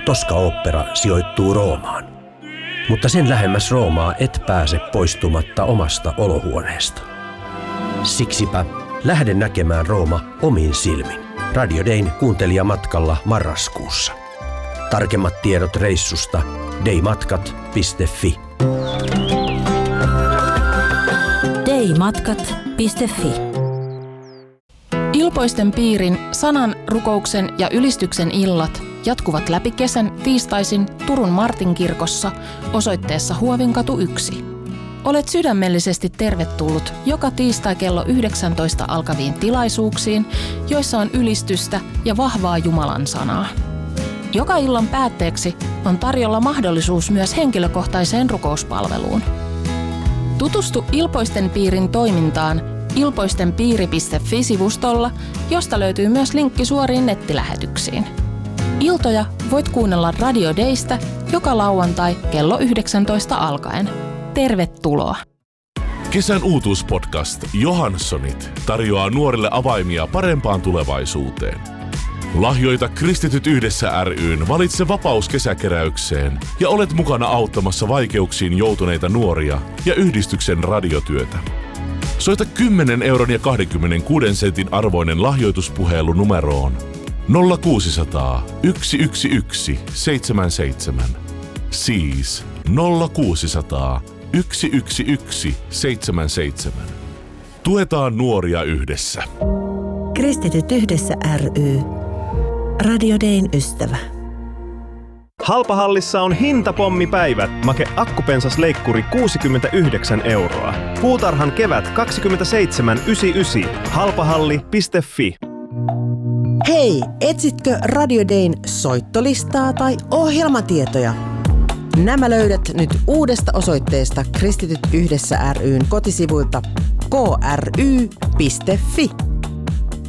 Tosca-ooppera sijoittuu Roomaan. Mutta sen lähemmäs Roomaa et pääse poistumatta omasta olohuoneesta. Siksipä lähde näkemään Rooma omin silmin. Radio Dayn kuuntelijamatkalla marraskuussa. Tarkemmat tiedot reissusta daymatkat.fi. daymatkat.fi. Ilpoisten piirin sanan, rukouksen ja ylistyksen illat jatkuvat läpi kesän tiistaisin Turun Martinkirkossa osoitteessa Huovinkatu 1. Olet sydämellisesti tervetullut joka tiistai kello 19 alkaviin tilaisuuksiin, joissa on ylistystä ja vahvaa Jumalan sanaa. Joka illan päätteeksi on tarjolla mahdollisuus myös henkilökohtaiseen rukouspalveluun. Tutustu Ilpoisten piirin toimintaan ilpoistenpiiri.fi-sivustolla, josta löytyy myös linkki suoriin nettilähetyksiin. Iltoja voit kuunnella Radio Daystä joka lauantai kello 19 alkaen. Tervetuloa! Kesän uutuuspodcast Johanssonit tarjoaa nuorille avaimia parempaan tulevaisuuteen. Lahjoita Kristityt yhdessä ry:n Valitse vapaus kesäkeräykseen ja olet mukana auttamassa vaikeuksiin joutuneita nuoria ja yhdistyksen radiotyötä. Soita 10 euron ja 26 sentin arvoinen lahjoituspuhelu numeroon 0600 111 77. Siis 0600 111 77. Tuetaan nuoria yhdessä. Kristityt yhdessä ry. Radio Dayn ystävä. Halpahallissa on hintapommipäivät. Make akkupensasleikkuri 69 €. Puutarhan kevät 27,99. Halpahalli.fi. Hei, etsitkö Radio Dayn soittolistaa tai ohjelmatietoja? Nämä löydät nyt uudesta osoitteesta Kristityt yhdessä ry:n kotisivuilta kry.fi.